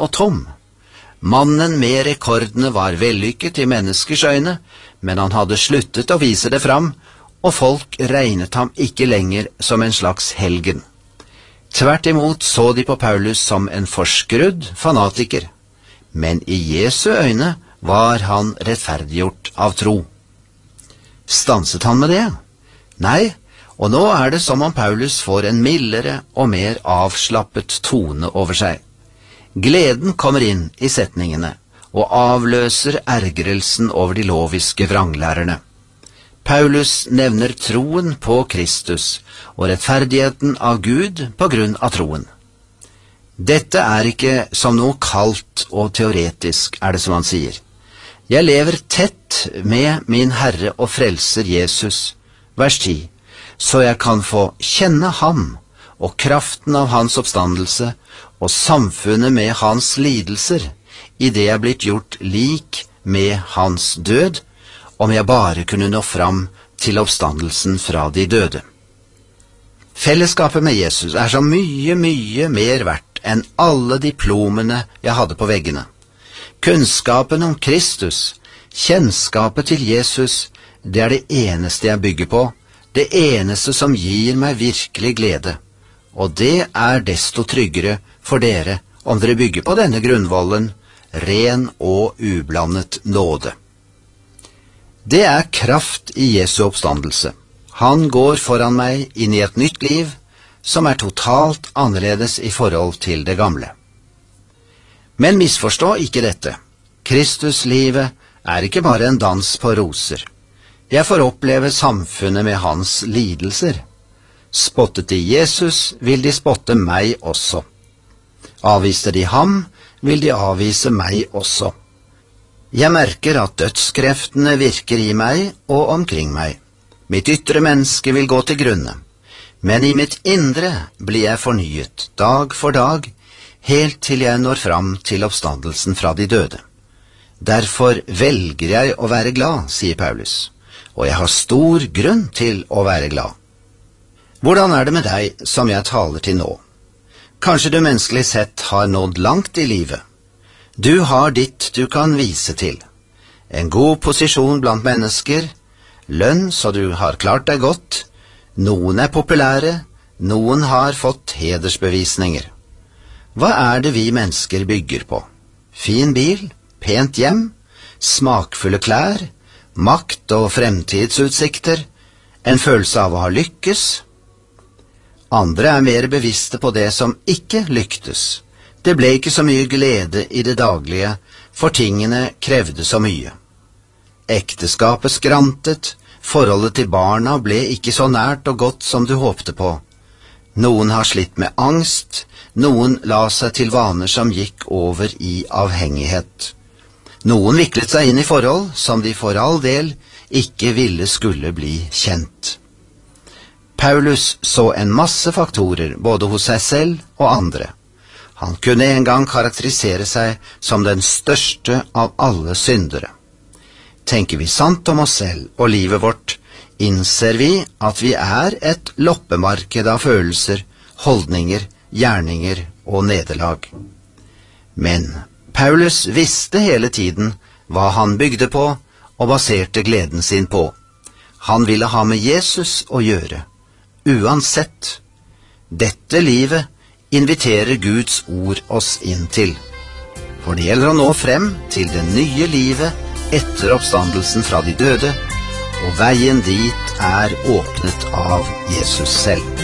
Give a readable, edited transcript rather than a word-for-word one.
og tom. Mannen med rekordene var vellykket i menneskers øyne, men han hadde sluttet å vise det fram, og folk regnet ham ikke lenger som en slags helgen. Tvert imot så de på Paulus som en forskrudd fanatiker, men i Jesu øyne var han rettferdiggjort av tro. Stanset han med det? Nei, og nå er det som om Paulus får en mildere og mer avslappet tone over seg. Gleden kommer inn i setningene og avløser ergrelsen over de loviske vranglærerne. Paulus nevner troen på Kristus og rettferdigheten av Gud på grunn av troen. Dette er ikke som noe kaldt og teoretisk, er det som han sier. Jeg lever tett med min Herre og Frelser Jesus, vers 10, så jeg kan få kjenne ham og kraften av hans oppstandelse og samfunnet med hans lidelser, i det jeg er blitt gjort lik med hans død, om jeg bare kunne nå fram til oppstandelsen fra de døde. Fellesskapet med Jesus er så mye, mye mer verdt enn alle diplomene jeg hadde på veggene. Kunnskapen om Kristus, kjennskapet til Jesus, det er det eneste jeg bygger på, det eneste som gir meg virkelig glede. Og det er desto tryggere for dere om dere bygger på denne grunnvollen, ren og ublandet nåde. Det er kraft i Jesu oppstandelse. Han går foran meg inn i et nytt liv, som er totalt annerledes i forhold til det gamle. Men misforstå ikke dette. Kristuslivet er ikke bare en dans på roser. Jeg får oppleve samfunnet med hans lidelser. Spottet de Jesus, vil de spotte meg også. Avviste de ham, vil de avvise meg også. Jeg merker at dødskreftene virker i meg og omkring meg. Mitt ytre menneske vil gå til grunne, men i mitt indre blir jeg fornyet dag for dag, helt til jeg når fram til oppstandelsen fra de døde. Derfor velger jeg å være glad, sier Paulus, og jeg har stor grunn til å være glad. Hvordan er det med deg som jeg taler til nå? Kanskje du menneskelig sett har nådd langt i livet. Du har ditt du kan vise til. En god posisjon blant mennesker, lønn så du har klart deg godt, noen er populære, noen har fått hedersbevisninger. Hva er det vi mennesker bygger på? Fin bil, pent hjem, smakfulle klær, makt og fremtidsutsikter, en følelse av å ha lykkes. Andre er mer bevisste på det som ikke lyktes. Det ble ikke så mye glede i det daglige, for tingene krevde så mye. Ekteskapet skrantet, forholdet til barna ble ikke så nært og godt som du håpte på. Noen har slitt med angst, noen la seg til vaner som gikk over i avhengighet. Noen viklet seg inn i forhold som de for all del ikke ville skulle bli kjent. Paulus så en masse faktorer både hos seg selv og andre. Han kunne en gang karakterisere seg som den største av alle syndere. Tenker vi sant om oss selv og livet vårt, innser vi at vi er et loppemarked av følelser, holdninger, gjerninger og nederlag. Men Paulus visste hele tiden hva han bygde på og baserte gleden sin på. Han ville ha med Jesus å gjøre, uansett. Dette livet inviterer Guds ord oss inn til. For det gjelder å nå frem til det nye livet etter oppstandelsen fra de døde, og veien dit er åpnet av Jesus selv.